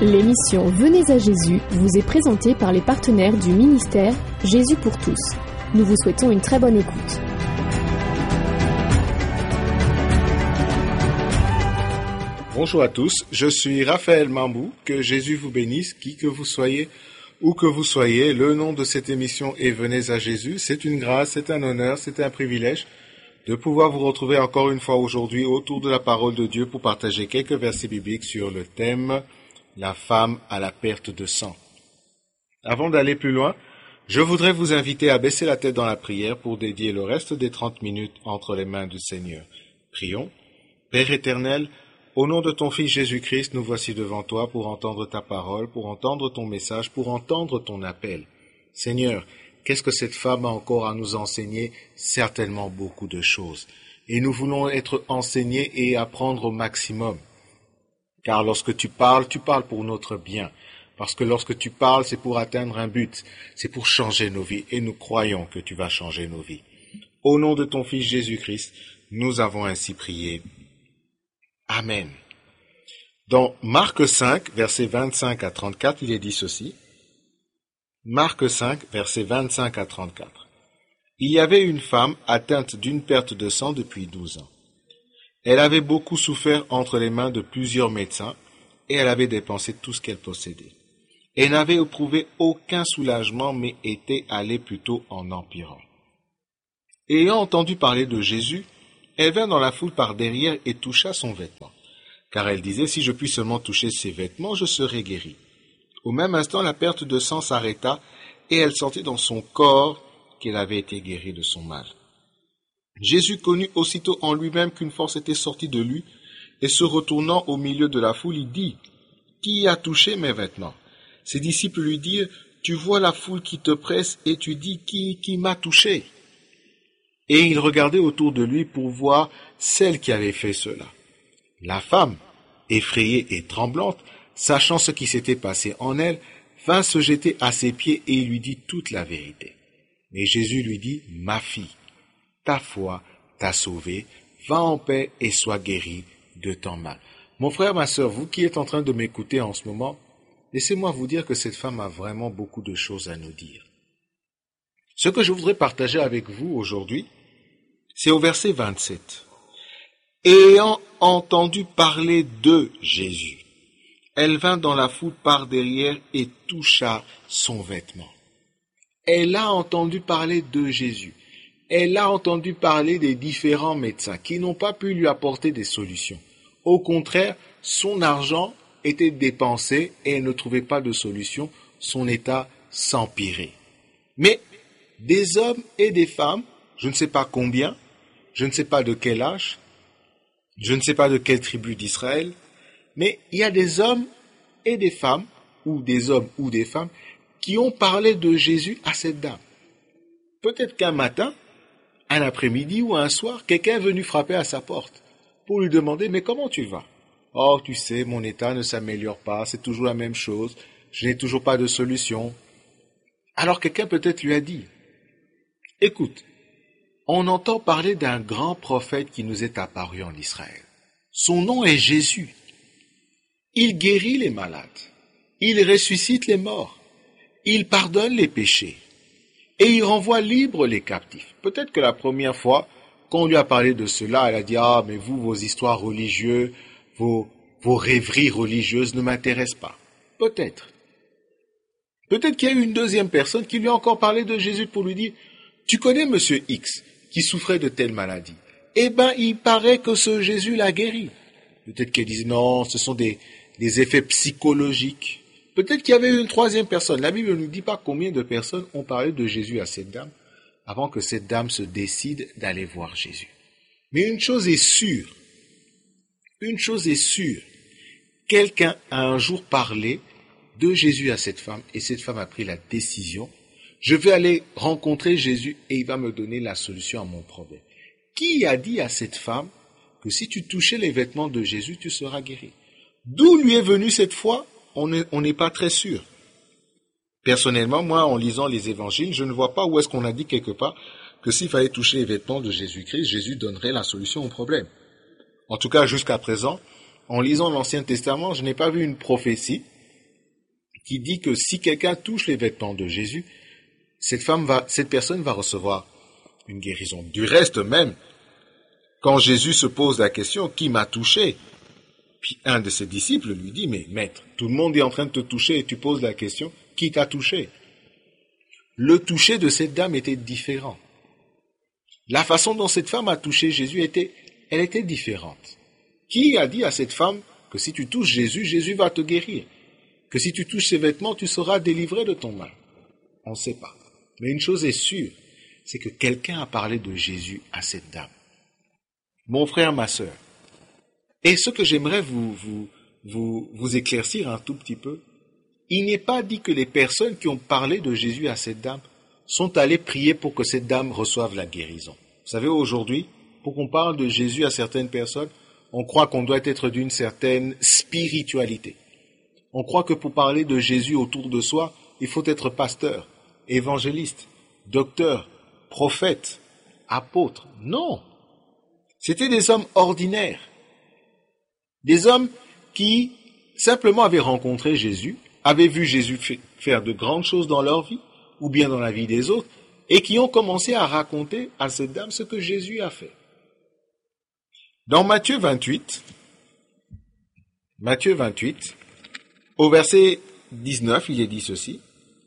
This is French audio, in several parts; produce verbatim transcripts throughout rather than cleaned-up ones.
L'émission Venez à Jésus vous est présentée par les partenaires du ministère Jésus pour tous. Nous vous souhaitons une très bonne écoute. Bonjour à tous, je suis Raphaël Mambou, que Jésus vous bénisse, qui que vous soyez, où que vous soyez. Le nom de cette émission est Venez à Jésus. C'est une grâce, c'est un honneur, c'est un privilège de pouvoir vous retrouver encore une fois aujourd'hui autour de la parole de Dieu pour partager quelques versets bibliques sur le thème « La femme à la perte de sang ». Avant d'aller plus loin, je voudrais vous inviter à baisser la tête dans la prière pour dédier le reste des trente minutes entre les mains du Seigneur. Prions. Père éternel, au nom de ton Fils Jésus-Christ, nous voici devant toi pour entendre ta parole, pour entendre ton message, pour entendre ton appel. Seigneur, qu'est-ce que cette femme a encore à nous enseigner? Certainement beaucoup de choses. Et nous voulons être enseignés et apprendre au maximum. Car lorsque tu parles, tu parles pour notre bien. Parce que lorsque tu parles, c'est pour atteindre un but. C'est pour changer nos vies. Et nous croyons que tu vas changer nos vies. Au nom de ton Fils Jésus-Christ, nous avons ainsi prié. Amen. Dans Marc cinq, versets vingt-cinq à trente-quatre, il est dit ceci. Marc cinq, versets vingt-cinq à trente-quatre. Il y avait une femme atteinte d'une perte de sang depuis douze ans. Elle avait beaucoup souffert entre les mains de plusieurs médecins et elle avait dépensé tout ce qu'elle possédait. Elle n'avait éprouvé aucun soulagement mais était allée plutôt en empirant. Ayant entendu parler de Jésus, elle vint dans la foule par derrière et toucha son vêtement. Car elle disait, si je puis seulement toucher ses vêtements, je serai guérie. Au même instant, la perte de sang s'arrêta et elle sentit dans son corps qu'elle avait été guérie de son mal. Jésus connut aussitôt en lui-même qu'une force était sortie de lui et se retournant au milieu de la foule, il dit, « Qui a touché mes vêtements ?» Ses disciples lui dirent, « Tu vois la foule qui te presse et tu dis, qui, qui m'a touché ?» Et il regardait autour de lui pour voir celle qui avait fait cela. La femme, effrayée et tremblante, sachant ce qui s'était passé en elle, vint se jeter à ses pieds et il lui dit toute la vérité. Mais Jésus lui dit, « Ma fille, ta foi t'a sauvée, va en paix et sois guérie de ton mal. » Mon frère, ma sœur, vous qui êtes en train de m'écouter en ce moment, laissez-moi vous dire que cette femme a vraiment beaucoup de choses à nous dire. Ce que je voudrais partager avec vous aujourd'hui, c'est au verset vingt-sept. Ayant entendu parler de Jésus, elle vint dans la foule par derrière et toucha son vêtement. Elle a entendu parler de Jésus. Elle a entendu parler des différents médecins qui n'ont pas pu lui apporter des solutions. Au contraire, son argent était dépensé et elle ne trouvait pas de solution. Son état s'empirait. Mais des hommes et des femmes, je ne sais pas combien, je ne sais pas de quel âge, je ne sais pas de quelle tribu d'Israël, mais il y a des hommes et des femmes, ou des hommes ou des femmes, qui ont parlé de Jésus à cette dame. Peut-être qu'un matin, un après-midi ou un soir, quelqu'un est venu frapper à sa porte pour lui demander « Mais comment tu vas ?»« Oh, tu sais, mon état ne s'améliore pas, c'est toujours la même chose, je n'ai toujours pas de solution. » Alors quelqu'un peut-être lui a dit « Écoute, on entend parler d'un grand prophète qui nous est apparu en Israël. Son nom est Jésus. Il guérit les malades, il ressuscite les morts, il pardonne les péchés. Et il renvoie libres les captifs. » Peut-être que la première fois qu'on lui a parlé de cela, elle a dit « Ah, mais vous, vos histoires religieuses, vos, vos rêveries religieuses ne m'intéressent pas. » Peut-être. Peut-être qu'il y a eu une deuxième personne qui lui a encore parlé de Jésus pour lui dire « Tu connais Monsieur X qui souffrait de telle maladie. Eh bien, il paraît que ce Jésus l'a guéri. » Peut-être qu'elle disent « Non, ce sont des, des effets psychologiques. » Peut-être qu'il y avait une troisième personne. La Bible ne nous dit pas combien de personnes ont parlé de Jésus à cette dame avant que cette dame se décide d'aller voir Jésus. Mais une chose est sûre, une chose est sûre, quelqu'un a un jour parlé de Jésus à cette femme et cette femme a pris la décision, je vais aller rencontrer Jésus et il va me donner la solution à mon problème. Qui a dit à cette femme que si tu touchais les vêtements de Jésus, tu seras guéri? D'où lui est venue cette foi? On n'est on n'est pas très sûr. Personnellement, moi, en lisant les évangiles, je ne vois pas où est-ce qu'on a dit quelque part que s'il fallait toucher les vêtements de Jésus-Christ, Jésus donnerait la solution au problème. En tout cas, jusqu'à présent, en lisant l'Ancien Testament, je n'ai pas vu une prophétie qui dit que si quelqu'un touche les vêtements de Jésus, cette femme va, cette personne va recevoir une guérison. Du reste même, quand Jésus se pose la question, qui m'a touché? Puis un de ses disciples lui dit, mais maître, tout le monde est en train de te toucher et tu poses la question, qui t'a touché? Le toucher de cette dame était différent. La façon dont cette femme a touché Jésus était, elle était différente. Qui a dit à cette femme que si tu touches Jésus, Jésus va te guérir? Que si tu touches ses vêtements, tu seras délivré de ton mal? On ne sait pas. Mais une chose est sûre, c'est que quelqu'un a parlé de Jésus à cette dame. Mon frère, ma sœur. Et ce que j'aimerais vous, vous, vous, vous éclaircir un tout petit peu, il n'est pas dit que les personnes qui ont parlé de Jésus à cette dame sont allées prier pour que cette dame reçoive la guérison. Vous savez, aujourd'hui, pour qu'on parle de Jésus à certaines personnes, on croit qu'on doit être d'une certaine spiritualité. On croit que pour parler de Jésus autour de soi, il faut être pasteur, évangéliste, docteur, prophète, apôtre. Non! C'étaient des hommes ordinaires. Des hommes qui simplement avaient rencontré Jésus, avaient vu Jésus faire de grandes choses dans leur vie, ou bien dans la vie des autres, et qui ont commencé à raconter à cette dame ce que Jésus a fait. Dans Matthieu vingt-huit, Matthieu vingt-huit, au verset dix-neuf, il est dit ceci.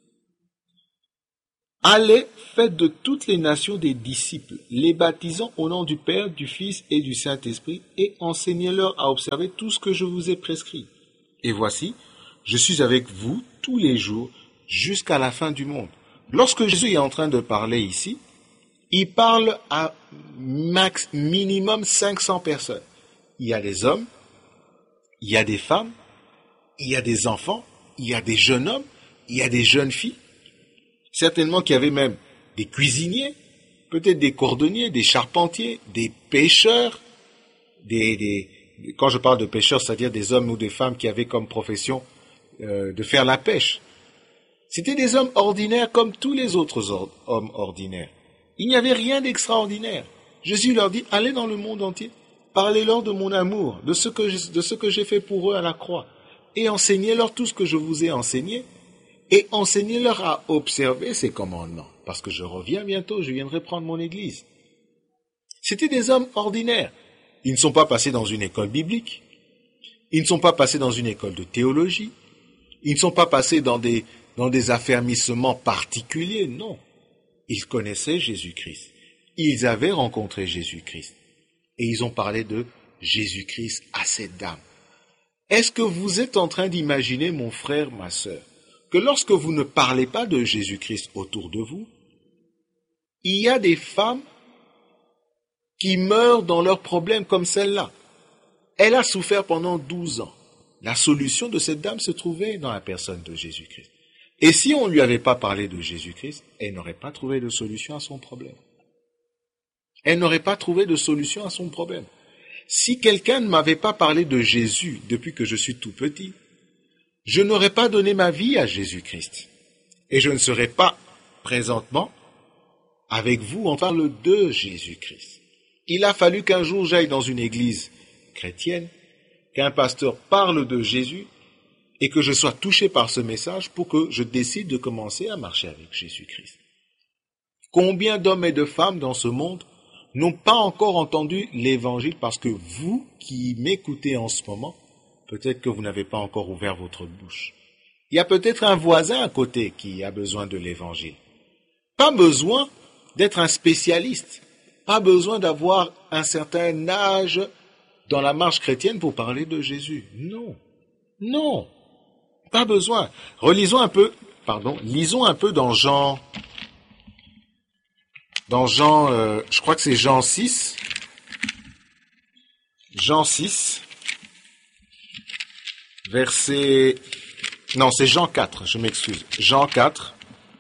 « Allez, faites de toutes les nations des disciples, les baptisant au nom du Père, du Fils et du Saint-Esprit, et enseignez-leur à observer tout ce que je vous ai prescrit. Et voici, je suis avec vous tous les jours jusqu'à la fin du monde. » Lorsque Jésus est en train de parler ici, il parle à max minimum cinq cents personnes. Il y a des hommes, il y a des femmes, il y a des enfants, il y a des jeunes hommes, il y a des jeunes filles. Certainement qu'il y avait même des cuisiniers, peut-être des cordonniers, des charpentiers, des pêcheurs, des, des, quand je parle de pêcheurs, c'est-à-dire des hommes ou des femmes qui avaient comme profession euh, de faire la pêche. C'était des hommes ordinaires comme tous les autres or- hommes ordinaires. Il n'y avait rien d'extraordinaire. Jésus leur dit, allez dans le monde entier, parlez-leur de mon amour, de ce que je, de ce que j'ai fait pour eux à la croix, et enseignez-leur tout ce que je vous ai enseigné, et enseignez-leur à observer ces commandements, parce que je reviens bientôt, je viendrai prendre mon église. C'était des hommes ordinaires. Ils ne sont pas passés dans une école biblique, ils ne sont pas passés dans une école de théologie, ils ne sont pas passés dans des, dans des affermissements particuliers, non. Ils connaissaient Jésus-Christ. Ils avaient rencontré Jésus-Christ. Et ils ont parlé de Jésus-Christ à cette dame. Est-ce que vous êtes en train d'imaginer, mon frère, ma sœur, que lorsque vous ne parlez pas de Jésus-Christ autour de vous, il y a des femmes qui meurent dans leurs problèmes comme celle-là. Elle a souffert pendant douze ans. La solution de cette dame se trouvait dans la personne de Jésus-Christ. Et si on ne lui avait pas parlé de Jésus-Christ, elle n'aurait pas trouvé de solution à son problème. Elle n'aurait pas trouvé de solution à son problème. Si quelqu'un ne m'avait pas parlé de Jésus depuis que je suis tout petit, je n'aurais pas donné ma vie à Jésus-Christ. Et je ne serais pas présentement avec vous, on parle de Jésus-Christ. Il a fallu qu'un jour j'aille dans une église chrétienne, qu'un pasteur parle de Jésus, et que je sois touché par ce message pour que je décide de commencer à marcher avec Jésus-Christ. Combien d'hommes et de femmes dans ce monde n'ont pas encore entendu l'évangile parce que vous qui m'écoutez en ce moment, peut-être que vous n'avez pas encore ouvert votre bouche. Il y a peut-être un voisin à côté qui a besoin de l'évangile. Pas besoin d'être un spécialiste, pas besoin d'avoir un certain âge dans la marche chrétienne pour parler de Jésus. Non, non. Pas besoin. Relisons un peu, pardon, lisons un peu dans Jean, dans Jean, euh, je crois que c'est Jean six, Jean six, verset, non, c'est Jean quatre, je m'excuse, Jean quatre,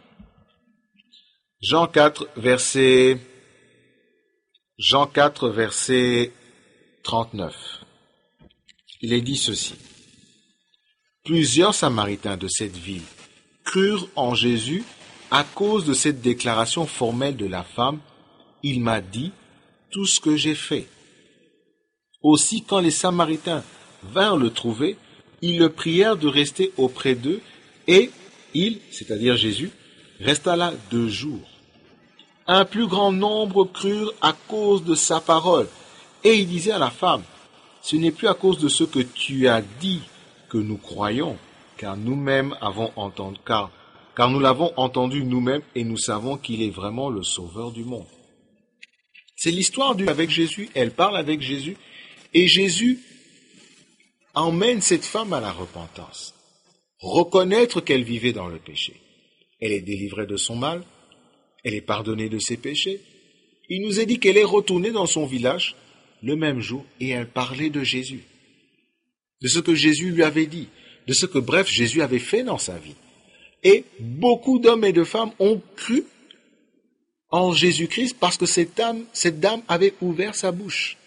Jean quatre, verset, Jean quatre, verset trente-neuf. Il est dit ceci. Plusieurs Samaritains de cette ville crurent en Jésus à cause de cette déclaration formelle de la femme, « Il m'a dit tout ce que j'ai fait ». Aussi, quand les Samaritains vinrent le trouver, ils le prièrent de rester auprès d'eux Et il, c'est-à-dire Jésus, resta là deux jours. Un plus grand nombre crurent à cause de sa parole. Et il disait à la femme, ce n'est plus à cause de ce que tu as dit que nous croyons, car nous-mêmes avons entendu, car, car nous l'avons entendu nous-mêmes et nous savons qu'il est vraiment le sauveur du monde. C'est l'histoire du avec Jésus, elle parle avec Jésus, et Jésus emmène cette femme à la repentance. Reconnaître qu'elle vivait dans le péché. Elle est délivrée de son mal, elle est pardonnée de ses péchés. Il nous est dit qu'elle est retournée dans son village le même jour et elle parlait de Jésus, de ce que Jésus lui avait dit, de ce que, bref, Jésus avait fait dans sa vie. Et beaucoup d'hommes et de femmes ont cru en Jésus-Christ parce que cette dame, cette dame avait ouvert sa bouche.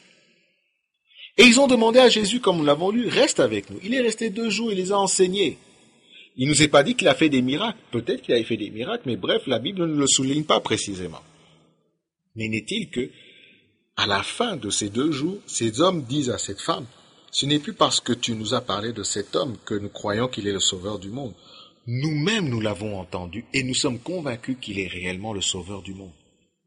Et ils ont demandé à Jésus, comme nous l'avons lu, reste avec nous. Il est resté deux jours, il les a enseignés. Il ne nous est pas dit qu'il a fait des miracles. Peut-être qu'il a fait des miracles, mais bref, la Bible ne le souligne pas précisément. Mais n'est-il que, à la fin de ces deux jours, ces hommes disent à cette femme, ce n'est plus parce que tu nous as parlé de cet homme que nous croyons qu'il est le sauveur du monde. Nous-mêmes, nous l'avons entendu et nous sommes convaincus qu'il est réellement le sauveur du monde.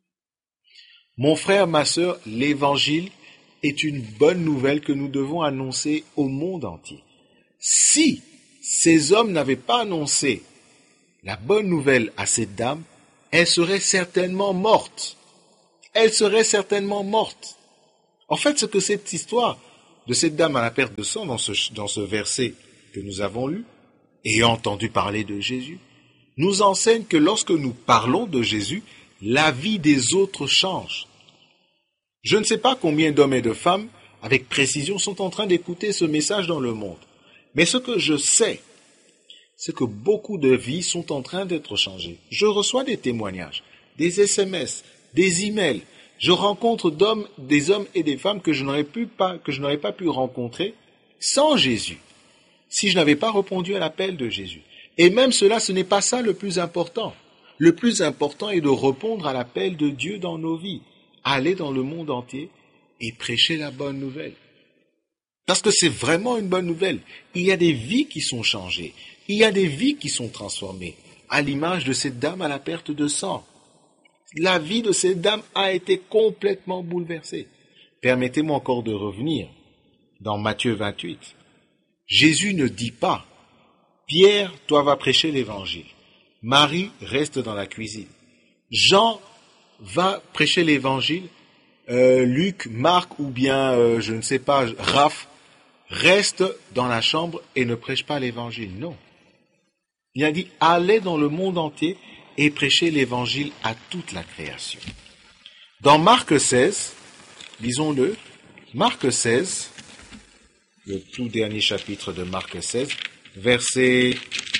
Mon frère, ma sœur, l'évangile est une bonne nouvelle que nous devons annoncer au monde entier. Si ces hommes n'avaient pas annoncé la bonne nouvelle à cette dame, elle serait certainement morte. Elle serait certainement morte. En fait, ce que cette histoire de cette dame à la perte de sang dans ce, dans ce verset que nous avons lu, ayant entendu parler de Jésus, nous enseigne que lorsque nous parlons de Jésus, la vie des autres change. Je ne sais pas combien d'hommes et de femmes, avec précision, sont en train d'écouter ce message dans le monde. Mais ce que je sais, c'est que beaucoup de vies sont en train d'être changées. Je reçois des témoignages, des S M S, des emails. Je rencontre d'hommes, des hommes et des femmes que je n'aurais pu pas, que je n'aurais pas pu rencontrer sans Jésus, si je n'avais pas répondu à l'appel de Jésus. Et même cela, ce n'est pas ça le plus important. Le plus important est de répondre à l'appel de Dieu dans nos vies, aller dans le monde entier et prêcher la bonne nouvelle. Parce que c'est vraiment une bonne nouvelle. Il y a des vies qui sont changées. Il y a des vies qui sont transformées, à l'image de cette dame à la perte de sang. La vie de cette dame a été complètement bouleversée. Permettez-moi encore de revenir dans Matthieu vingt-huit. Jésus ne dit pas « Pierre, toi vas prêcher l'évangile. Marie reste dans la cuisine. Jean va prêcher l'évangile. Euh, Luc, Marc ou bien, euh, je ne sais pas, Raph, reste dans la chambre et ne prêche pas l'évangile. » Non. Il a dit « Allez dans le monde entier et prêchez l'évangile à toute la création. » Dans Marc seize, lisons-le, Marc seize, le tout dernier chapitre de Marc seize, verset,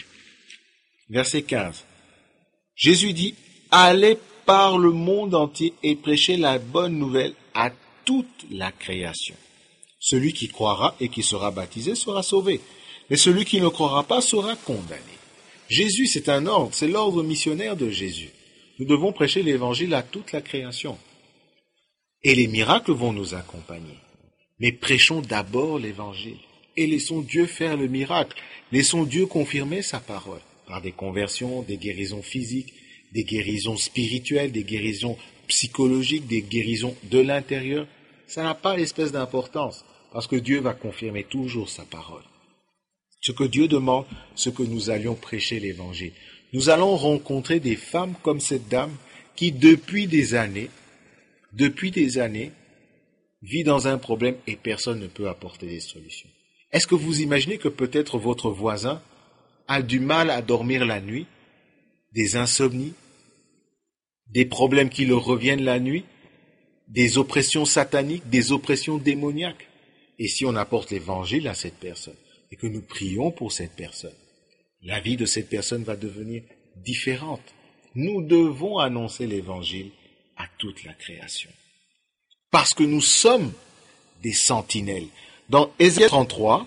verset quinze. Jésus dit « Allez par le monde entier et prêchez la bonne nouvelle à toute la création. Celui qui croira et qui sera baptisé sera sauvé, mais celui qui ne croira pas sera condamné. » Jésus, c'est un ordre, c'est l'ordre missionnaire de Jésus. Nous devons prêcher l'évangile à toute la création. Et les miracles vont nous accompagner. Mais prêchons d'abord l'évangile. Et laissons Dieu faire le miracle. Laissons Dieu confirmer sa parole. Par des conversions, des guérisons physiques, des guérisons spirituelles, des guérisons psychologiques, des guérisons de l'intérieur. Ça n'a pas l'espèce d'importance. Parce que Dieu va confirmer toujours sa parole. Ce que Dieu demande, c'est que nous allions prêcher l'évangile. Nous allons rencontrer des femmes comme cette dame qui, depuis des années, depuis des années, vit dans un problème et personne ne peut apporter des solutions. Est-ce que vous imaginez que peut-être votre voisin a du mal à dormir la nuit, des insomnies, des problèmes qui le reviennent la nuit, des oppressions sataniques, des oppressions démoniaques? Et si on apporte l'évangile à cette personne, et que nous prions pour cette personne, la vie de cette personne va devenir différente. Nous devons annoncer l'évangile à toute la création. Parce que nous sommes des sentinelles. Dans Ézéchiel trente-trois,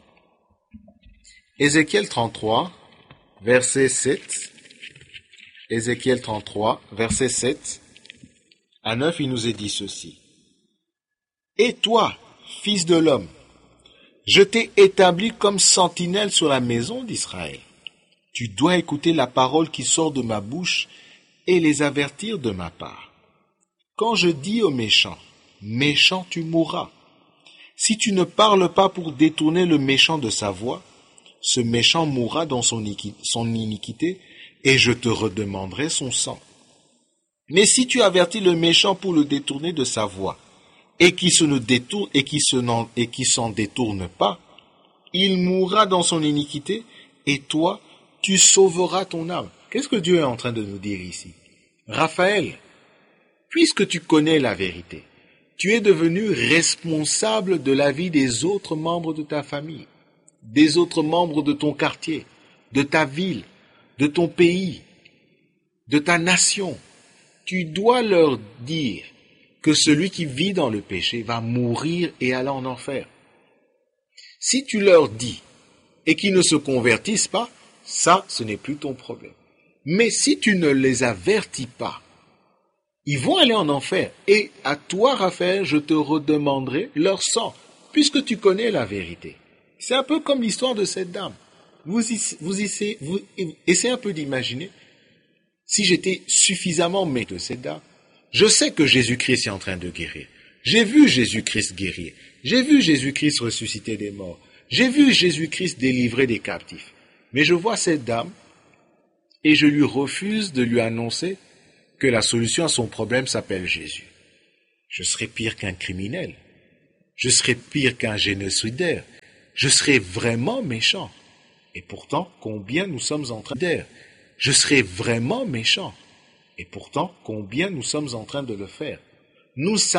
Ézéchiel trente-trois, verset sept, Ézéchiel trente-trois, verset sept à neuf, il nous est dit ceci. « Et toi, fils de l'homme, je t'ai établi comme sentinelle sur la maison d'Israël. Tu dois écouter la parole qui sort de ma bouche et les avertir de ma part. Quand je dis au méchant, méchant tu mourras. Si tu ne parles pas pour détourner le méchant de sa voie, ce méchant mourra dans son iniquité et je te redemanderai son sang. Mais si tu avertis le méchant pour le détourner de sa voie et qui se ne détourne et qui se n'en, et qui s'en détourne pas, il mourra dans son iniquité et toi, tu sauveras ton âme. Qu'est-ce que Dieu est en train de nous dire ici? Raphaël, puisque tu connais la vérité, tu es devenu responsable de la vie des autres membres de ta famille, des autres membres de ton quartier, de ta ville, de ton pays, de ta nation. Tu dois leur dire que celui qui vit dans le péché va mourir et aller en enfer. Si tu leur dis et qu'ils ne se convertissent pas, ça, ce n'est plus ton problème. Mais si tu ne les avertis pas, ils vont aller en enfer. Et à toi, Raphaël, je te redemanderai leur sang, puisque tu connais la vérité. C'est un peu comme l'histoire de cette dame. Vous, vous, essayez, vous essayez un peu d'imaginer, si j'étais suffisamment maître de cette dame, je sais que Jésus-Christ est en train de guérir. J'ai vu Jésus-Christ guérir. J'ai vu Jésus-Christ ressusciter des morts. J'ai vu Jésus-Christ délivrer des captifs. Mais je vois cette dame et je lui refuse de lui annoncer que la solution à son problème s'appelle Jésus. Je serais pire qu'un criminel. Je serais pire qu'un génocidaire. Je serais vraiment méchant. Et pourtant, combien nous sommes en train d'être. Je serais vraiment méchant. Et pourtant, combien nous sommes en train de le faire. Nous